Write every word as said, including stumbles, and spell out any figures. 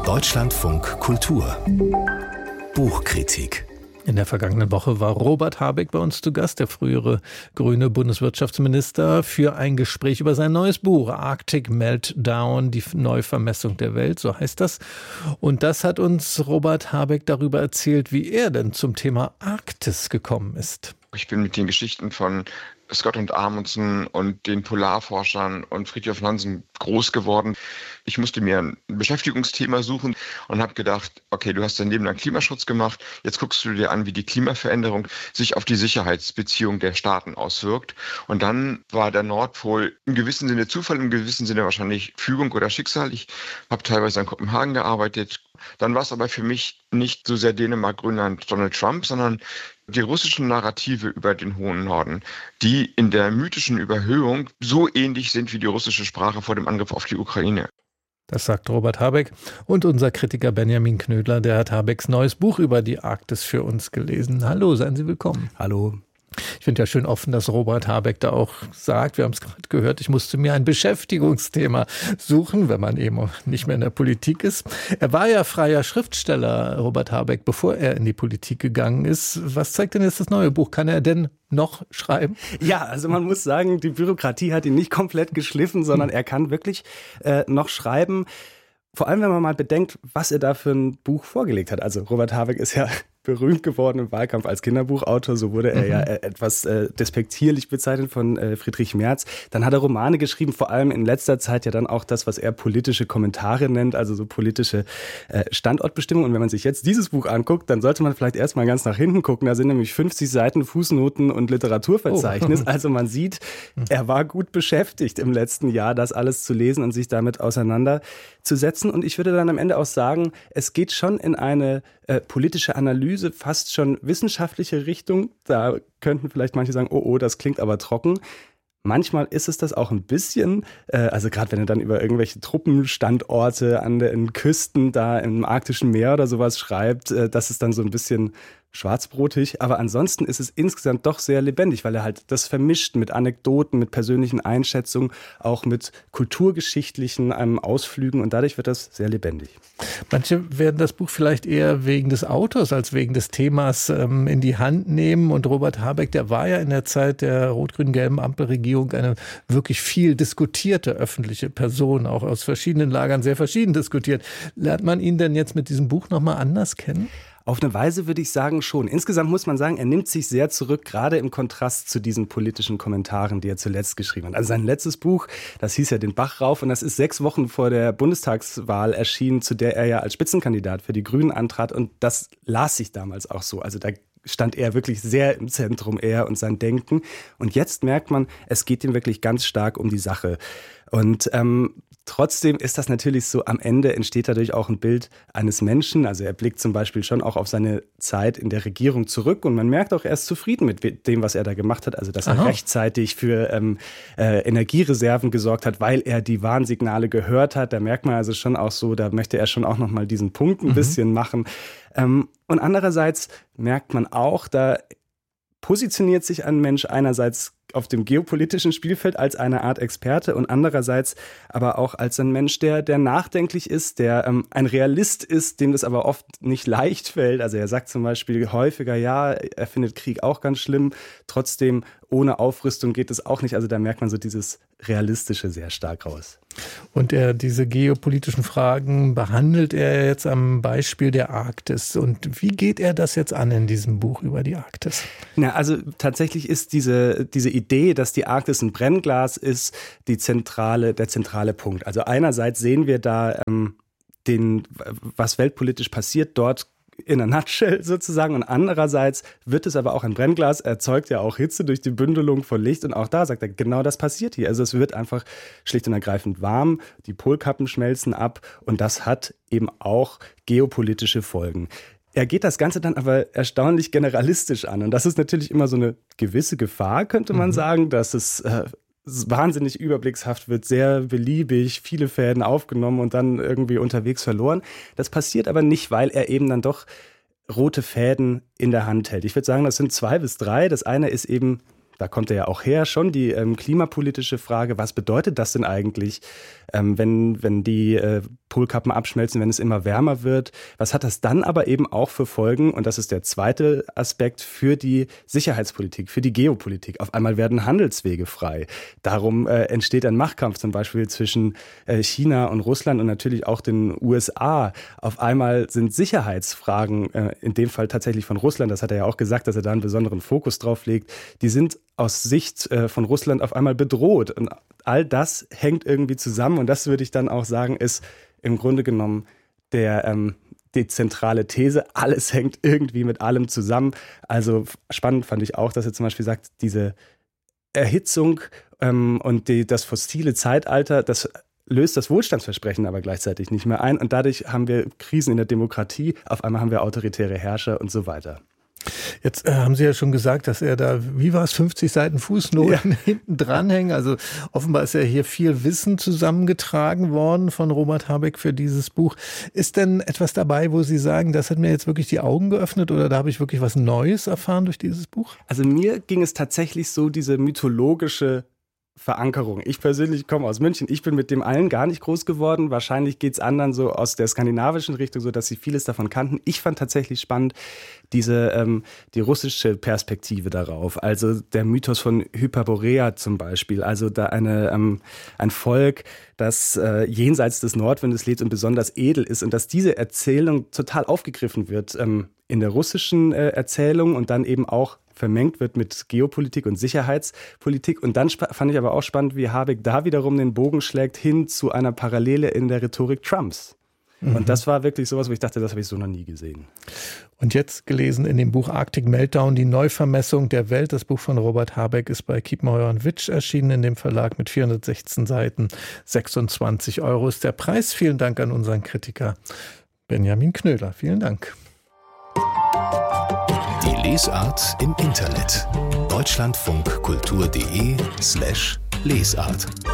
Deutschlandfunk Kultur Buchkritik. In der vergangenen Woche war Robert Habeck bei uns zu Gast, der frühere grüne Bundeswirtschaftsminister, für ein Gespräch über sein neues Buch Arctic Meltdown, die Neuvermessung der Welt, so heißt das. Und das hat uns Robert Habeck darüber erzählt, wie er denn zum Thema Arktis gekommen ist. Ich bin mit den Geschichten von Scott und Amundsen und den Polarforschern und Fridtjof Nansen groß geworden. Ich musste mir ein Beschäftigungsthema suchen und habe gedacht, okay, du hast dein Leben lang Klimaschutz gemacht, jetzt guckst du dir an, wie die Klimaveränderung sich auf die Sicherheitsbeziehung der Staaten auswirkt. Und dann war der Nordpol im gewissen Sinne Zufall, im gewissen Sinne wahrscheinlich Fügung oder Schicksal. Ich habe teilweise in Kopenhagen gearbeitet. Dann war es aber für mich nicht so sehr Dänemark, Grönland, Donald Trump, sondern die russischen Narrative über den hohen Norden, die in der mythischen Überhöhung so ähnlich sind wie die russische Sprache vor dem Angriff auf die Ukraine. Das sagt Robert Habeck. Und unser Kritiker Benjamin Knödler, der hat Habecks neues Buch über die Arktis für uns gelesen. Hallo, seien Sie willkommen. Hallo. Ich finde ja schön offen, dass Robert Habeck da auch sagt, wir haben es gerade gehört, ich musste mir ein Beschäftigungsthema suchen, wenn man eben nicht mehr in der Politik ist. Er war ja freier Schriftsteller, Robert Habeck, bevor er in die Politik gegangen ist. Was zeigt denn jetzt das neue Buch? Kann er denn noch schreiben? Ja, also man muss sagen, die Bürokratie hat ihn nicht komplett geschliffen, sondern er kann wirklich äh, noch schreiben. Vor allem, wenn man mal bedenkt, was er da für ein Buch vorgelegt hat. Also Robert Habeck ist ja berühmt geworden im Wahlkampf als Kinderbuchautor. So wurde er mhm. ja etwas äh, despektierlich bezeichnet von äh, Friedrich Merz. Dann hat er Romane geschrieben, vor allem in letzter Zeit ja dann auch das, was er politische Kommentare nennt, also so politische äh, Standortbestimmung. Und wenn man sich jetzt dieses Buch anguckt, dann sollte man vielleicht erstmal ganz nach hinten gucken. Da sind nämlich fünfzig Seiten Fußnoten und Literaturverzeichnis. Oh. Also man sieht, er war gut beschäftigt im letzten Jahr, das alles zu lesen und sich damit auseinanderzusetzen. Und ich würde dann am Ende auch sagen, es geht schon in eine äh, politische Analyse, fast schon wissenschaftliche Richtung. Da könnten vielleicht manche sagen, oh, oh, das klingt aber trocken. Manchmal ist es das auch ein bisschen, äh, also gerade wenn er dann über irgendwelche Truppenstandorte an den Küsten da im Arktischen Meer oder sowas schreibt, äh, das ist dann so ein bisschen schwarzbrotig, aber ansonsten ist es insgesamt doch sehr lebendig, weil er halt das vermischt mit Anekdoten, mit persönlichen Einschätzungen, auch mit kulturgeschichtlichen ähm, Ausflügen und dadurch wird das sehr lebendig. Manche werden das Buch vielleicht eher wegen des Autors als wegen des Themas ähm, in die Hand nehmen und Robert Habeck, der war ja in der Zeit der rot-grün-gelben Ampelregierung eine wirklich viel diskutierte öffentliche Person, auch aus verschiedenen Lagern sehr verschieden diskutiert. Lernt man ihn denn jetzt mit diesem Buch nochmal anders kennen? Auf eine Weise würde ich sagen schon. Insgesamt muss man sagen, er nimmt sich sehr zurück, gerade im Kontrast zu diesen politischen Kommentaren, die er zuletzt geschrieben hat. Also sein letztes Buch, das hieß ja Den Bach rauf und das ist sechs Wochen vor der Bundestagswahl erschienen, zu der er ja als Spitzenkandidat für die Grünen antrat und das las sich damals auch so. Also da stand er wirklich sehr im Zentrum, er und sein Denken. Und jetzt merkt man, es geht ihm wirklich ganz stark um die Sache. Und ähm, trotzdem ist das natürlich so, am Ende entsteht dadurch auch ein Bild eines Menschen. Also er blickt zum Beispiel schon auch auf seine Zeit in der Regierung zurück und man merkt auch, er ist zufrieden mit dem, was er da gemacht hat. Also dass er Aha. rechtzeitig für ähm, äh, Energiereserven gesorgt hat, weil er die Warnsignale gehört hat. Da merkt man also schon auch so, da möchte er schon auch nochmal diesen Punkt ein mhm. bisschen machen. Ähm, und andererseits merkt man auch, da positioniert sich ein Mensch einerseits auf dem geopolitischen Spielfeld als eine Art Experte und andererseits aber auch als ein Mensch, der, der nachdenklich ist, der ähm, ein Realist ist, dem das aber oft nicht leicht fällt. Also er sagt zum Beispiel häufiger, ja, er findet Krieg auch ganz schlimm, trotzdem ohne Aufrüstung geht es auch nicht. Also da merkt man so dieses Realistische sehr stark raus. Und er, diese geopolitischen Fragen behandelt er jetzt am Beispiel der Arktis. Und wie geht er das jetzt an in diesem Buch über die Arktis? Na, also tatsächlich ist diese, diese Idee, dass die Arktis ein Brennglas ist, die zentrale, der zentrale Punkt. Also einerseits sehen wir da ähm, den, was weltpolitisch passiert dort in a nutshell sozusagen. Und andererseits wird es aber auch ein Brennglas, erzeugt ja auch Hitze durch die Bündelung von Licht. Und auch da sagt er, genau das passiert hier. Also es wird einfach schlicht und ergreifend warm, die Polkappen schmelzen ab und das hat eben auch geopolitische Folgen. Er geht das Ganze dann aber erstaunlich generalistisch an. Und das ist natürlich immer so eine gewisse Gefahr, könnte man mhm. sagen, dass es äh, wahnsinnig überblickshaft wird, sehr beliebig, viele Fäden aufgenommen und dann irgendwie unterwegs verloren. Das passiert aber nicht, weil er eben dann doch rote Fäden in der Hand hält. Ich würde sagen, das sind zwei bis drei. Das eine ist eben, da kommt er ja auch her, schon die ähm, klimapolitische Frage, was bedeutet das denn eigentlich, ähm, wenn, wenn die äh, Polkappen abschmelzen, wenn es immer wärmer wird. Was hat das dann aber eben auch für Folgen? Und das ist der zweite Aspekt für die Sicherheitspolitik, für die Geopolitik. Auf einmal werden Handelswege frei. Darum äh, entsteht ein Machtkampf zum Beispiel zwischen äh, China und Russland und natürlich auch den U S A. Auf einmal sind Sicherheitsfragen, äh, in dem Fall tatsächlich von Russland, das hat er ja auch gesagt, dass er da einen besonderen Fokus drauf legt, die sind aus Sicht äh, von Russland auf einmal bedroht. Und all das hängt irgendwie zusammen und das würde ich dann auch sagen, ist im Grunde genommen der ähm, die zentrale These. Alles hängt irgendwie mit allem zusammen. Also spannend fand ich auch, dass er zum Beispiel sagt, diese Erhitzung ähm, und die, das fossile Zeitalter, das löst das Wohlstandsversprechen aber gleichzeitig nicht mehr ein und dadurch haben wir Krisen in der Demokratie, auf einmal haben wir autoritäre Herrscher und so weiter. Jetzt äh, haben Sie ja schon gesagt, dass er da, wie war es, fünfzig Seiten Fußnoten ja. hinten dranhängen. Also offenbar ist ja hier viel Wissen zusammengetragen worden von Robert Habeck für dieses Buch. Ist denn etwas dabei, wo Sie sagen, das hat mir jetzt wirklich die Augen geöffnet oder da habe ich wirklich was Neues erfahren durch dieses Buch? Also mir ging es tatsächlich so, diese mythologische Verankerung. Ich persönlich komme aus München. Ich bin mit dem allen gar nicht groß geworden. Wahrscheinlich geht es anderen so aus der skandinavischen Richtung, so dass sie vieles davon kannten. Ich fand tatsächlich spannend diese ähm, die russische Perspektive darauf. Also der Mythos von Hyperborea zum Beispiel. Also da eine ähm, ein Volk, das äh, jenseits des Nordwindes lebt und besonders edel ist und dass diese Erzählung total aufgegriffen wird ähm, in der russischen äh, Erzählung und dann eben auch vermengt wird mit Geopolitik und Sicherheitspolitik. Und dann sp- fand ich aber auch spannend, wie Habeck da wiederum den Bogen schlägt hin zu einer Parallele in der Rhetorik Trumps. Mhm. Und das war wirklich sowas, wo ich dachte, das habe ich so noch nie gesehen. Und jetzt gelesen in dem Buch Arctic Meltdown, die Neuvermessung der Welt. Das Buch von Robert Habeck ist bei Kiepenheuer und Witsch erschienen in dem Verlag mit vierhundertsechzehn Seiten. sechsundzwanzig Euro ist der Preis. Vielen Dank an unseren Kritiker Benjamin Knödler. Vielen Dank. Die Lesart im Internet. deutschlandfunkkultur.de slash Lesart.